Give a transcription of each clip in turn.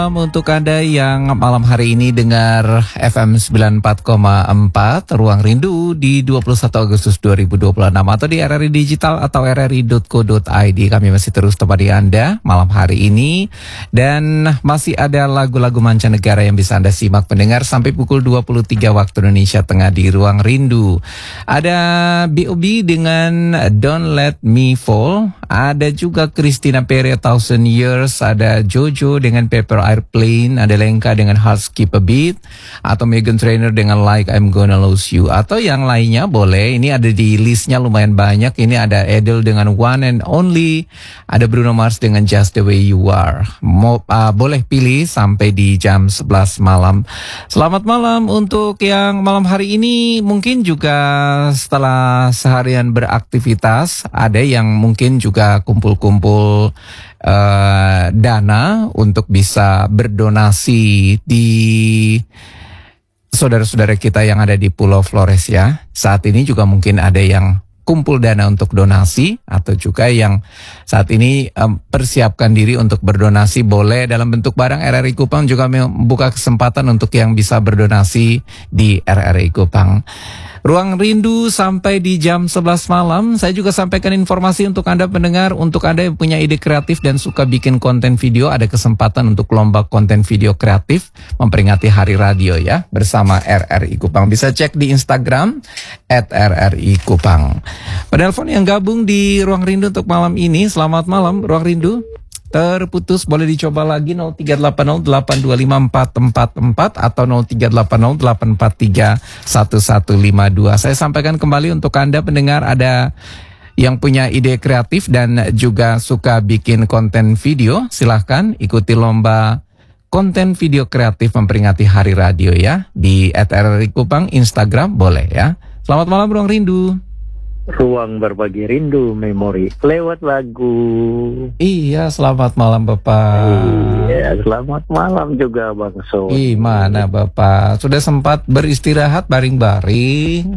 Untuk Anda yang malam hari ini dengar FM 94,4 Ruang Rindu di 21 Agustus 2026 atau di RRI Digital atau rri.co.id, kami masih terus temani Anda malam hari ini, dan masih ada lagu-lagu mancanegara yang bisa Anda simak pendengar sampai pukul 23 waktu Indonesia Tengah di Ruang Rindu. Ada B.O.B dengan Don't Let Me Fall, ada juga Christina Perry Thousand Years, ada Jojo dengan Paper Airplane, ada Lenka dengan Heart Skip a Beat, atau Meghan Trainor dengan Like I'm Gonna Lose You, atau yang lainnya boleh. Ini ada di listnya lumayan banyak. Ini ada Adele dengan One and Only, ada Bruno Mars dengan Just the Way You Are. Boleh pilih sampai di jam 11 malam. Selamat malam untuk yang malam hari ini. Mungkin juga setelah seharian beraktivitas, ada yang mungkin juga kumpul-kumpul dana untuk bisa berdonasi di saudara-saudara kita yang ada di Pulau Flores ya. Saat ini juga mungkin ada yang kumpul dana untuk donasi, atau juga yang saat ini persiapkan diri untuk berdonasi. Boleh dalam bentuk barang. RRI Kupang juga membuka kesempatan untuk yang bisa berdonasi di RRI Kupang. Ruang Rindu sampai di jam 11 malam. Saya juga sampaikan informasi untuk Anda pendengar, untuk Anda yang punya ide kreatif dan suka bikin konten video, ada kesempatan untuk lomba konten video kreatif memperingati Hari Radio ya, bersama RRI Kupang. Bisa cek di Instagram @RRI Kupang. Penelpon yang gabung di Ruang Rindu untuk malam ini, selamat malam. Ruang Rindu terputus, boleh dicoba lagi 0380825444 atau 038084311152. Saya sampaikan kembali untuk Anda pendengar, ada yang punya ide kreatif dan juga suka bikin konten video, silahkan ikuti lomba konten video kreatif memperingati Hari Radio ya, di @RRI Kupang Instagram boleh ya. Selamat malam Ruang Rindu. Ruang berbagi rindu memori lewat lagu. Iya, selamat malam Bapak. Iya, selamat malam juga Bang So. Gimana Bapak? Sudah sempat beristirahat baring-baring?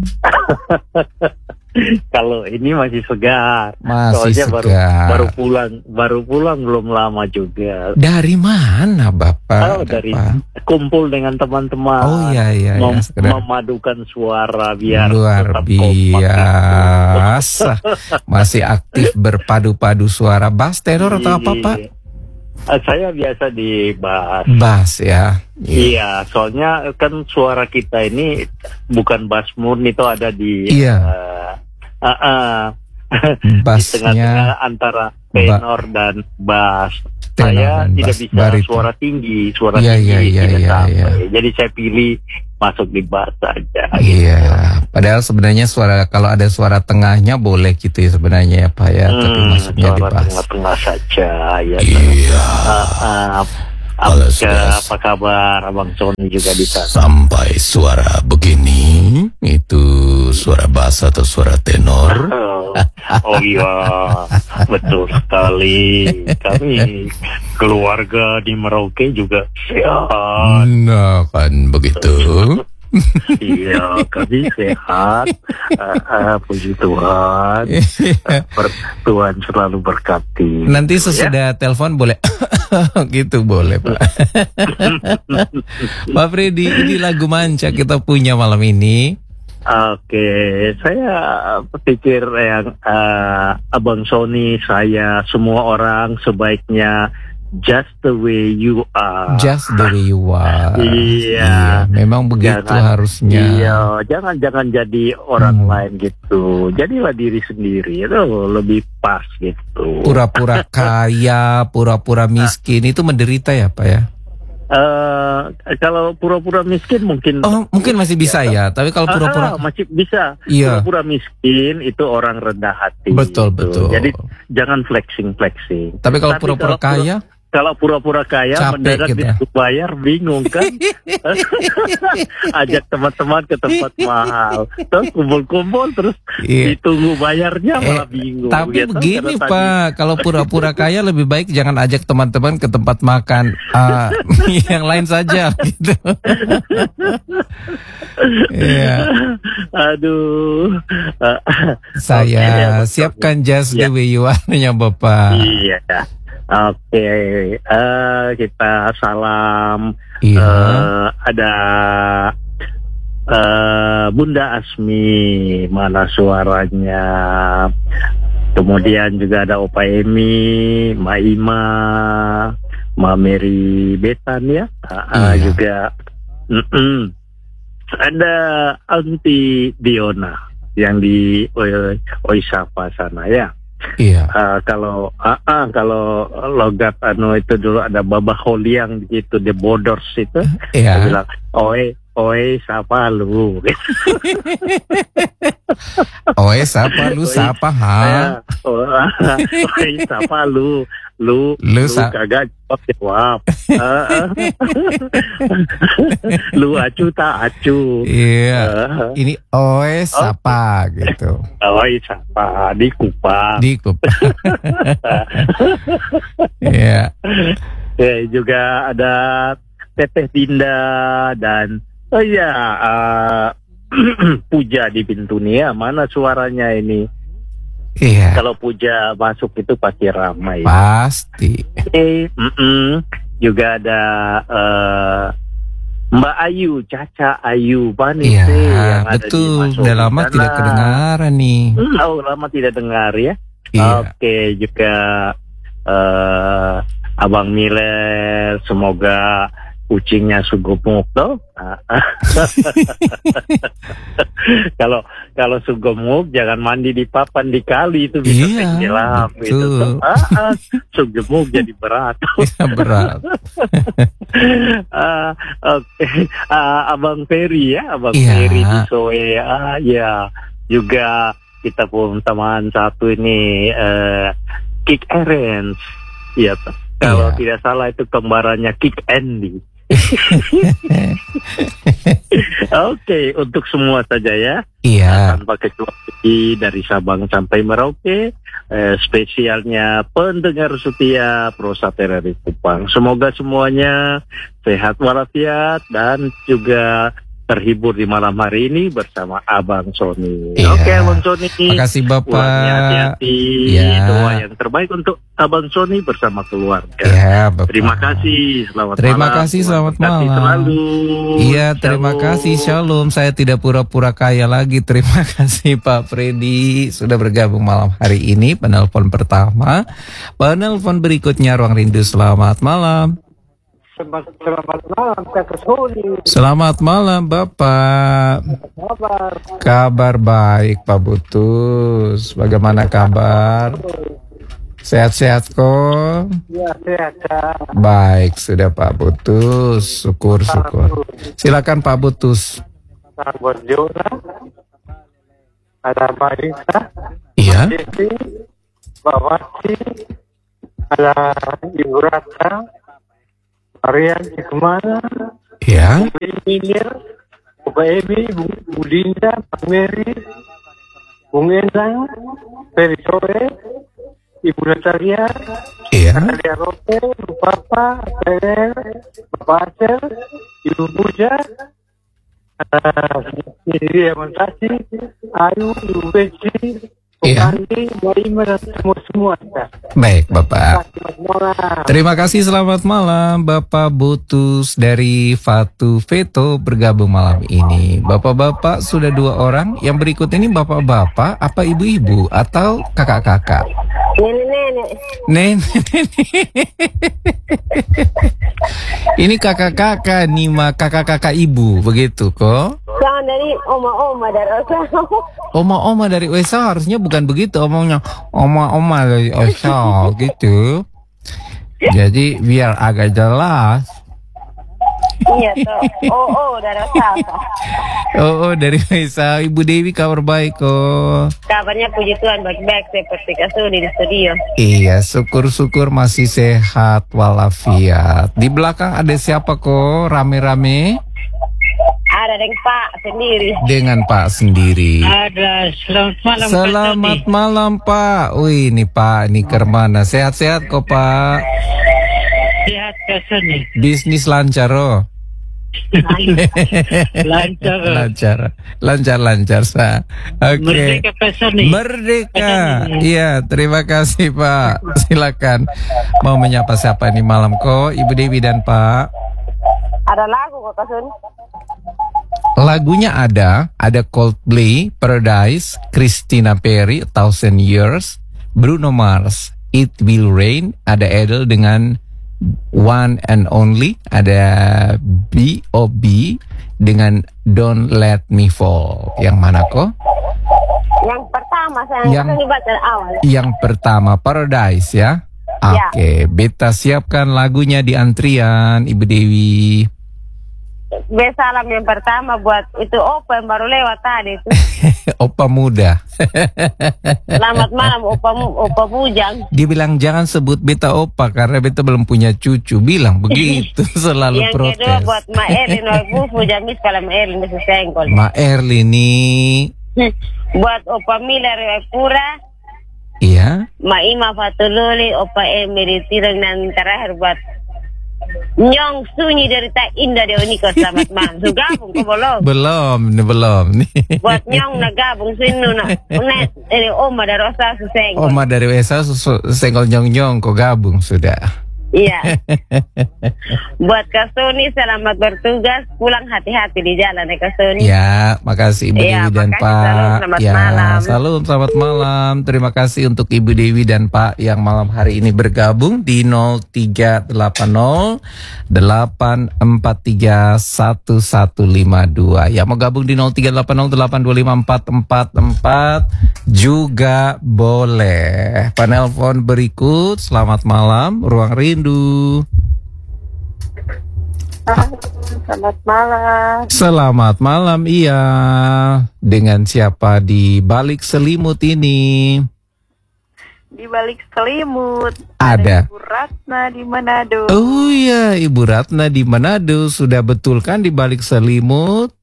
Kalau ini masih segar. Masih soalnya segar. baru pulang belum lama juga. Dari mana Bapak? Dari kumpul dengan teman-teman. Oh iya. Memadukan suara biar luar biasa. Masih aktif berpadu-padu suara. Bass, tenor atau apa Pak? Saya biasa di bass. Bass ya. Iya, soalnya kan suara kita ini bukan bass murni, itu ada di bassnya di tengah-tengah antara tenor dan bass. Saya tidak bisa bariton. Suara tinggi tidak sampai. Jadi saya pilih masuk di bass saja. Iya, gitu. Padahal sebenarnya suara, kalau ada suara tengahnya boleh gitu ya sebenarnya ya Pak ya, tapi masuknya di bass. Tengah-tengah saja ya. Iya. Apa kabar Abang Sony juga di sana? Sampai suara begini, itu suara bass atau suara tenor? Oh iya, betul sekali. Kami keluarga di Merauke juga sehat. Nah kan begitu. Iya, kami sehat. Puji Tuhan. Tuhan selalu berkati. Nanti sesudah telepon boleh gitu, boleh Pak. Pak Freddy, ini lagu manca kita punya malam ini. Oke, saya pikir yang Abang Sony, saya, semua orang sebaiknya Just the way you are. Just the way you are. Iya. Memang begitu harusnya. Iya, jangan jadi orang lain gitu. Jadilah diri sendiri, itu lebih pas gitu. Pura-pura kaya, pura-pura miskin, itu menderita ya Pak ya? Kalau pura-pura miskin mungkin masih bisa ya. Tapi kalau pura-pura masih bisa. Iya. Pura-pura miskin itu orang rendah hati. Betul. Jadi jangan flexing. Tapi kalau pura-pura kaya? Kalau pura-pura kaya mendadak disuruh bayar, bingung kan? Ajak teman-teman ke tempat mahal, terus kumpul-kumpul, terus ditunggu bayarnya malah bingung. Tapi gitu, begini Pak, kalau pura-pura kaya lebih baik jangan ajak teman-teman ke tempat makan, yang lain saja gitu. Iya. Aduh. Saya siapkan Just the way you are-nya Bapak. Iya. Oke, kita salam. Iya. Ada Bunda Asmi, mana suaranya? Kemudian juga ada Opa Emi, Ma Ima, Ma Mary Betan ya. Iya. Juga ada Aunty Diona yang di Oisapa sana ya. Iya. Kalau logat itu dulu ada Babah Holiang gitu, The Borders itu. Iya. Dia bilang, Oi, siapa lu? Oi, siapa lu? Siapa ha? Oi, siapa lu? Lu kagak jawab. Lu acu tak acu. Iya. Ini oi siapa gitu. Oi siapa di Kupang. Iya. Juga ada Teteh Dinda dan Puja di Bintunia. Mana suaranya ini? Iya. Kalau Puja masuk itu pasti ramai. Pasti. Juga ada Mbak Ayu, Caca Ayu, Panite. Iya, betul. Udah lama tidak kedengaran nih. Lama tidak dengar ya. Iya. Oke, juga Abang Miller, semoga kucingnya sugumuk toh. Kalau sugumuk jangan mandi di papan di kali, itu bisa tenggelam gitu. Sugumuk jadi berat. Berat. Oke. Abang Ferry ya, Ferry di Soe. Ya, juga kita pun teman satu ini Kick Erens. Ya, kalau tidak salah itu kembarannya Kick Andy. Oke, untuk semua saja ya. Iya. Tanpa kecuali dari Sabang sampai Merauke, spesialnya pendengar setia Prosa TRRI Kupang. Semoga semuanya sehat walafiat dan juga terhibur di malam hari ini bersama Abang Sony. Iya. Oke, Abang Sony. Makasih Bapak. Hati-hati. Ya. Doa yang terbaik untuk Abang Sony bersama keluarga. Iya, Bapak. Terima kasih. Selamat terima malam. kasih, selamat malam. Selalu. Iya, terima kasih. Shalom. Saya tidak pura-pura kaya lagi. Terima kasih Pak Freddy sudah bergabung malam hari ini. Penelpon pertama. Penelpon berikutnya Ruang Rindu. Selamat malam. Selamat malam, Kak Sony. Selamat malam, Bapak. Kabar baik, Pak Butus. Bagaimana kabar? Sehat-sehat kok? Ya, sehat. Baik, sudah Pak Butus. Syukur. Silakan Pak Butus. Buat Jona, ada Marisa, Iya. Mbak Wati, ada Ibu Rata, Arian kemana? Ya. Emilia, Opa Emi, Bu Linda, Pak Mary, Bung Endang, Ferry Sore, Ibu Natalia, Iya. Natalia Rote, Bu Papa, Perer, Bapak Acel, Ibu Puja, Ini Mentasi, Ayu, Ibu Beci, Iya. Mbak Ima dan semua. Baik, Bapak. Terima kasih, selamat malam Bapak Butus dari Fatu Veto bergabung malam ini. Bapak-bapak sudah 2 orang. Yang berikut ini bapak-bapak apa ibu-ibu atau kakak-kakak? Nenek. Ini kakak-kakak nih, kakak-kakak ibu begitu kok? Jangan dari oma-oma dari Osa. Oma-oma dari Osa harusnya bukan begitu omongnya. Oma-oma dari Osa gitu. Jadi biar agak jelas. Iya toh. Dari Osa. Dari Osa. Ibu Dewi kabar baik kok. Kabarnya puji Tuhan baik-baik seperti Kasuni di studio. Iya, syukur-syukur masih sehat walafiat. Di belakang ada siapa kok rame-rame? Ada dengan Pak sendiri. Dengan Pak sendiri. Ada, selamat malam. Selamat malam Pak. Wih, ini Pak, ini kemana? Sehat-sehat kok Pak? Sehat Kak Sony. Bisnis lancar oh. Lancar. Oke. Merdeka Pesoni. Merdeka. Iya, terima kasih Pak. Silakan. Mau menyapa siapa nih malam kok, Ibu Dewi dan Pak? Ada lagu kok Kak Sun. Lagunya ada Coldplay, Paradise, Christina Perry, A Thousand Years, Bruno Mars, It Will Rain, ada Adele dengan One and Only, ada B.O.B dengan Don't Let Me Fall. Yang mana kok? Yang pertama saya baca awal. Yang pertama Paradise ya. Oke, beta siapkan lagunya di antrian Ibu Dewi. Salam yang pertama buat itu Opa yang baru lewat tadi itu. Opa muda. Selamat malam Opa Bujang. Dia bilang jangan sebut beta Opa karena beta belum punya cucu. Bilang begitu selalu yang protes. Yang kedua buat Ma Erlin Wabufu Jamis kalau Ma Erlin bisa senggol. Ma Erlin nih. Buat Opa Miller Pura. Iya. Ma Ima Fatululi, Opa Emily Tirang, dan terakhir buat Nyong Sunyi dari Tak Indah Deoniko. Selamat malam. Su gabung kok belum? Belum nih. Buat Nyong na gabung sinu na. Ini Oma dari Osa su senggol. Oma dari Osa senggol Nyong kok gabung sudah. Iya. Buat Kak Sony selamat bertugas, pulang hati-hati di jalan ya Kak Sony. Ya, makasih Ibu Dewi dan Pak. Selamat malam. Selamat malam. Terima kasih untuk Ibu Dewi dan Pak yang malam hari ini bergabung di 0380 843 1152. Ya, mau gabung di 0380 825 4444 juga boleh. Penelpon berikut. Selamat malam, Ruang Rindu. Selamat malam. Selamat malam, iya. Dengan siapa di balik selimut ini? Di balik selimut ada Ibu Ratna di Manado. Oh iya, Ibu Ratna di Manado. Sudah betul kan di balik selimut?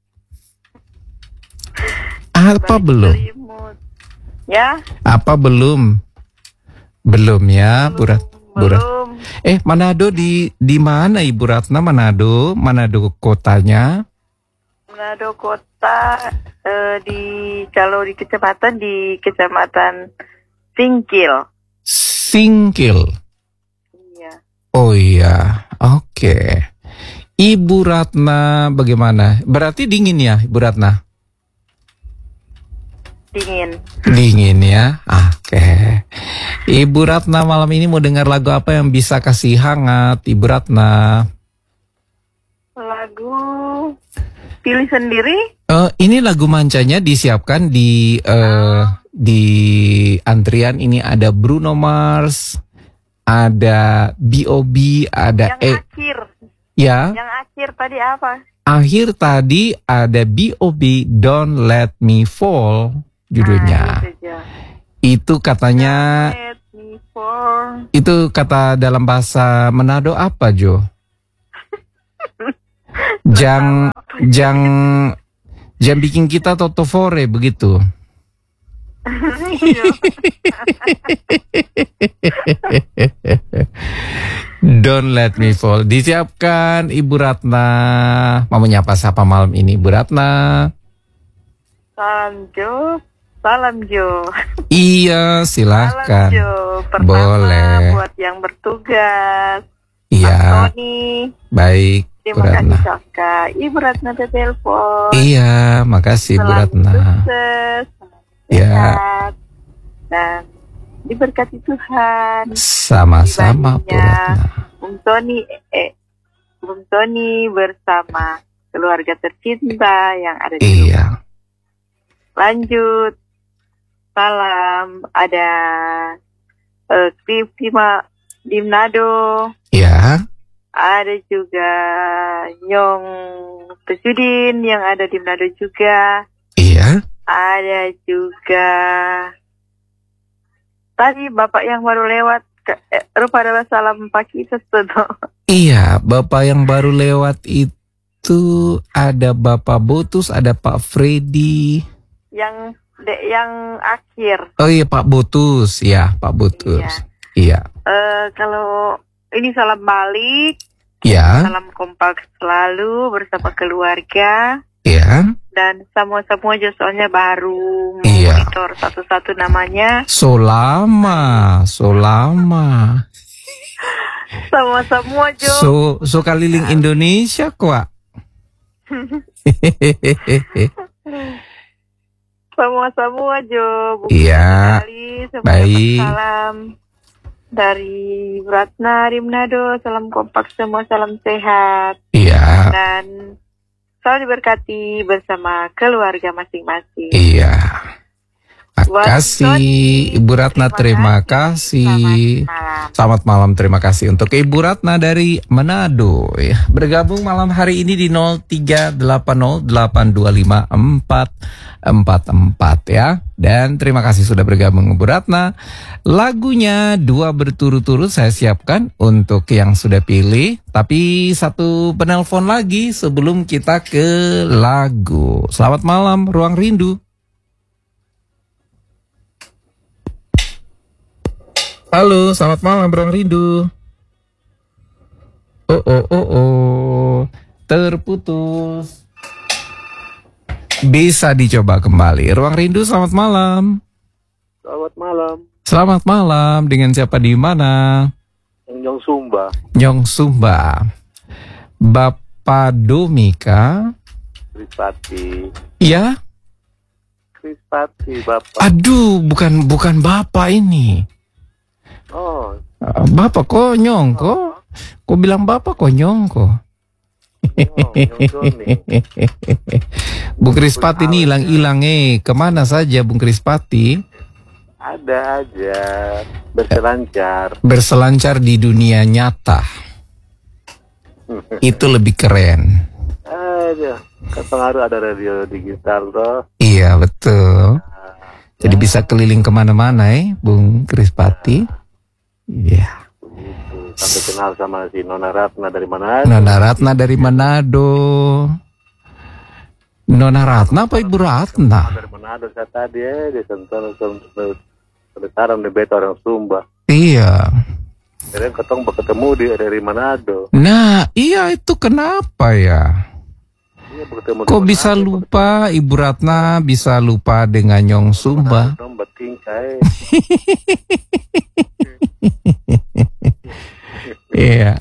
Apa belum? Selimut. Ya? Apa belum? Belum ya, Bu Ratna. Belum. Manado di mana Ibu Ratna? Manado kotanya? Manado kota kalau di kecamatan Singkil. Singkil. Iya. Oh iya, oke. Ibu Ratna bagaimana? Berarti dingin ya Ibu Ratna? Dingin ya. Oke. Ibu Ratna malam ini mau dengar lagu apa yang bisa kasih hangat Ibu Ratna? Lagu pilih sendiri? Ini lagu mancanya disiapkan di antrian ini ada Bruno Mars, ada B.O.B, ada yang akhir. Ya. Yang akhir tadi apa? Akhir tadi ada B.O.B Don't Let Me Fall judulnya. Itu katanya. Itu kata dalam bahasa Manado apa, Jo? Jang bikin kita totofore begitu. Don't Let Me Fall. Disiapkan Ibu Ratna. Mau menyapa siapa malam ini Ibu Ratna? Salam Jo. Iya, silahkan. Salam Jo. Pertama boleh. Buat yang bertugas. Iya. Antoni. Baik. Terima kasih Kakak. Ibu Ratna telepon. Iya, makasih Ibu Ratna. Sukses. Ya. Dan diberkati Tuhan. Sama-sama Bu Ratna. Bung Tony bersama keluarga tercinta yang ada di rumah. Lanjut. Salam. Ada Kriptima di Manado. Ya. Ada juga Nyong Pesudin yang ada di Manado juga. Iya. Ada juga tadi Bapak yang baru lewat rupa adalah salam Pak kita tuh. Iya, Bapak yang baru lewat itu ada Bapak Botus, ada Pak Freddy. Yang akhir. Oh iya Pak Botus, ya Pak Botus. Iya. Kalau ini salam balik Ya. Salam kompak selalu bersama keluarga. Ya. Dan semua aja soalnya baru Iya. monitor satu-satu namanya. Solama. Semua aja. So keliling Indonesia kok. Semua aja. Iya. Baik. Salam dari Ratna di Manado. Salam kompak semua, salam sehat. Iya. Dan selalu diberkati bersama keluarga masing-masing. Iya. Makasih Ibu Ratna, terima kasih. Selamat malam, terima kasih untuk Ibu Ratna dari Manado ya. Bergabung malam hari ini di 0380825444 ya. Dan terima kasih sudah bergabung Ibu Ratna. Lagunya 2 berturut-turut saya siapkan untuk yang sudah pilih. Tapi satu penelpon lagi sebelum kita ke lagu. Selamat malam Ruang Rindu. Halo, selamat malam Ruang Rindu. Oh. Terputus. Bisa dicoba kembali. Ruang Rindu, selamat malam. Selamat malam. Selamat malam. Dengan siapa di mana? Nyong Sumba. Nyong Sumba. Bapak Domika. Krispati. Ya? Krispati, Bapak. Aduh, bukan Bapak ini. Oh, Bapak kok Nyong kok? Kok bilang Bapak kok Nyong kok? Nyong Doni. Bung Krispati ini hilang-hilang kemana saja Bung Krispati? Ada aja. Berselancar. Berselancar di dunia nyata. Itu lebih keren. Aja. Kan pengaruh ada radio digital toh. Iya betul. Jadi bisa keliling kemana-mana Bung Krispati. Iya. Sampai kenal sama si Nona Ratna dari Manado. Nona Ratna dari Manado. Nona Ratna apa Ibu Ratna? Dari Manado saya tadi dia sentuh sekarang di beta orang Sumba. Iya. Jadi ketemu bertemu dari Manado. Nah, iya itu kenapa ya? Iya, bertemu Kok bisa lupa Ibu Ratna bisa lupa dengan Nyong Sumba? Iya.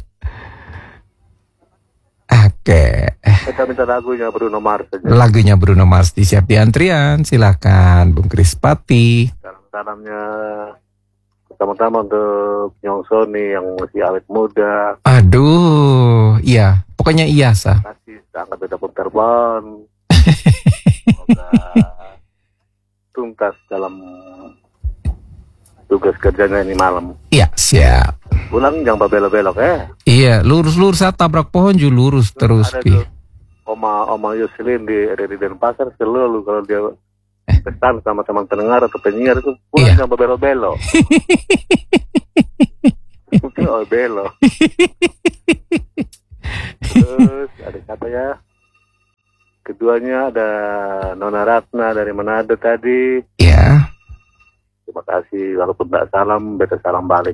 Oke. Kita minta lagunya Bruno Mars saja. Lagunya Bruno Mars disiap di antrian. Silakan Bung Krispati. Salamnya pertama-tama untuk Nyong Sony yang masih awet muda. Aduh, iya. Pokoknya iya sah. Kasih sangat beda terbang. Semoga tuntas dalam tugas kerjanya ini malam. Iya, siap. Pulang jangan belok-belok Iya, lurus-lurus saat tabrak pohon juga lurus terus. Ada tuh Oma Yuslin di Denpasar selalu kalau dia pesan sama teman pendengar atau penyiar itu pulang jangan belok-belok. Mungkin belok. Terus ada siapa ya? Keduanya ada Nona Ratna dari Manado tadi. Iya. Terima kasih, walaupun tak salam, beta salam balik.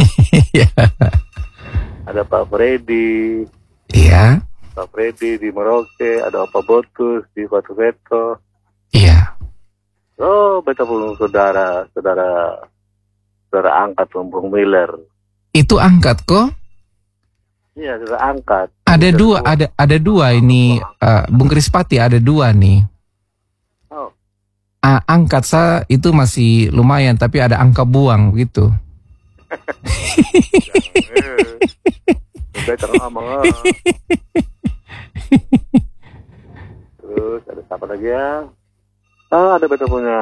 Ada Pak Freddy. Iya. Pak Freddy di Merauke, ada Opa Botus di Batu Veto. Iya. Oh, beta pun saudara angkat Bung Miller. Itu angkat kok? Iya, saudara angkat. Ada dua ini, Bung Krispati ada dua nih. Oh. Angkat saya itu masih lumayan, tapi ada angka buang gitu. Terus ada siapa lagi ya? Ada beta punya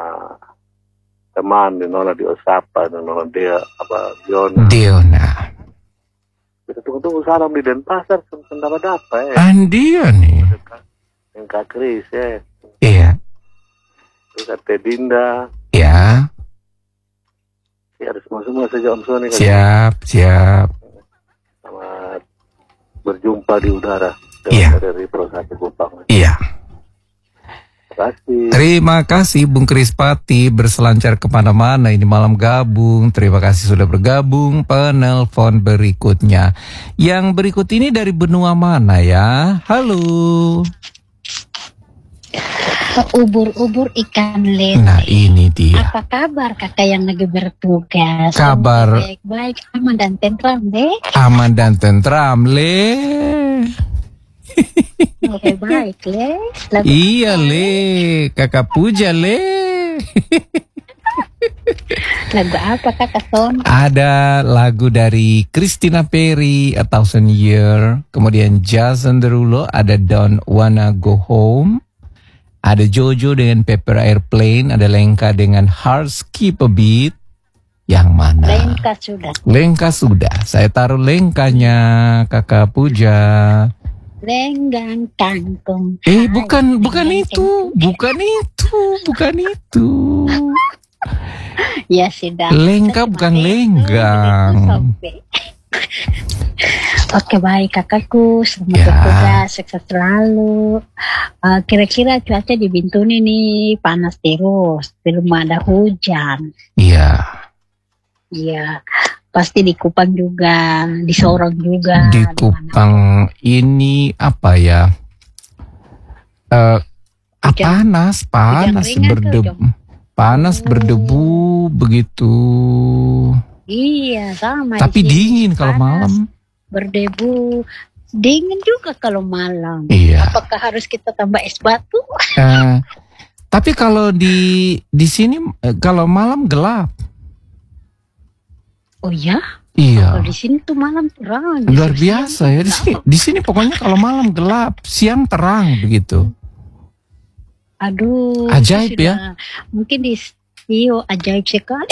teman di Nona di Osaka, Nona dia Diona. Kita tunggu salam di Denpasar, dapat Andia nih. Yang Kak Kris Iya. Terus ada Dinda. Ya. Ya ada semua saja Om Sony. Siap. Selamat berjumpa di udara. Iya. Dari Pro 1 Kupang. Iya. kasih. Terima kasih Bung Krispati, berselancar kemana-mana ini malam gabung. Terima kasih sudah bergabung. Penelpon berikutnya. Yang berikut ini dari benua mana ya? Halo. Ubur-ubur ikan lele. Nah ini dia. Apa kabar kakak yang lagi bertugas? Kabar baik-baik, aman dan tentram deh. aman dan tentram le. Oke baik le. Iya le, kakak puja le. Lagu apa kakak Son? Ada lagu dari Christina Perri, A Thousand Year. Kemudian Jason Derulo, ada Don't Wanna Go Home. Ada Jojo dengan Paper Airplane. Ada Lenka dengan Hearts Keep a Beat. Yang mana? Lengka sudah. Lenka sudah. Saya taruh lengkanya kakak puja. Lenggang kangkung. Bukan itu. Ya sudah. Lengka bukan lenggang. Oke baik kakakku, selamat Ya. bertugas, sukses selalu. Kira-kira cuaca di Bintun ini panas terus, belum ada hujan. Iya. Iya, pasti di Kupang juga, di Sorong juga. Di Kupang ini apa ya? Panas ringan berdebu, tuh, berdebu begitu. Iya sama. Tapi di sini. dingin kalau Panas, malam. berdebu, dingin juga kalau malam. Iya. Apakah harus kita tambah es batu? Tapi kalau di sini kalau malam gelap. Oh ya? Iya. Kalau di sini tuh malam terang. Luar Justru biasa siang ya di sini. Di sini pokoknya kalau malam gelap, siang terang begitu. Aduh. Ajaib itu ya. sudah, mungkin ajaib sekali.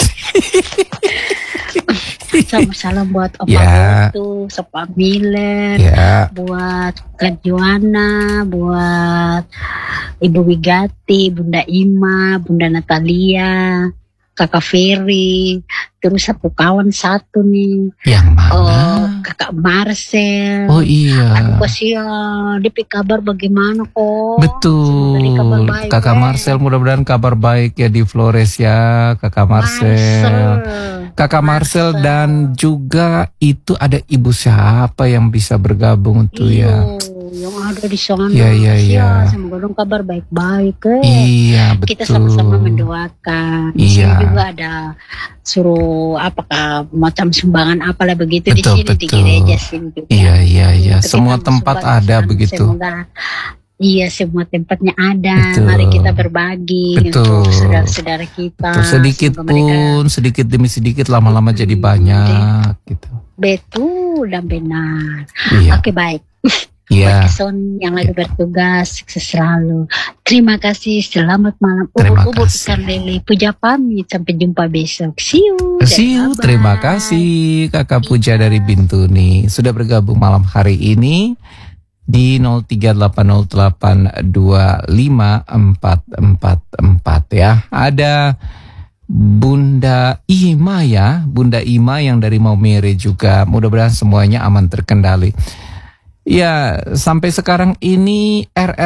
Sama salam buat Opa Ya. Botu, Sopa Miller, Ya. buat Kak Joana, buat Ibu Wigati, Bunda Ima, Bunda Natalia, Kakak Ferry, terus satu kawan satu nih, Yang mana? Kakak Marcel. Oh iya. Aduh kasihan, DP kabar bagaimana kok? Betul. Semoga dia kabar baik, Kakak ya. Marcel mudah-mudahan kabar baik ya di Flores ya, Kakak Marcel. Kakak Marcel dan juga itu ada ibu siapa yang bisa bergabung tuh ya? Yang ada di sana. Iya. Semoga dong kabar baik-baik. Iya betul. Kita sama-sama mendoakan. Di Iya. sini juga ada suruh apakah macam sumbangan apalah begitu di Betul, sini di betul. gereja sini juga. Iya. Itu Semua kita tempat bersumbang ada sana. begitu. Semoga iya semua tempatnya ada. Betul. Mari kita berbagi Betul. untuk saudara-saudara kita. Betul, sedikit Semoga mereka pun, sedikit demi sedikit lama-lama jadi banyak gitu. betul dan benar. Iya. Oke baik. Iya. Buat Son yang lagi bertugas, sukses selalu. Terima kasih, selamat malam. Terima Ubur-ubur kasih. ikan lele, puja pamit, sampai jumpa besok. See you. See you, Bye-bye. terima kasih Kakak Puja dari Bintuni sudah bergabung malam hari ini di 0380825444 ya. Ada Bunda Ima ya, Bunda Ima yang dari Maumere juga. Mudah-mudahan semuanya aman terkendali. Ya, sampai sekarang ini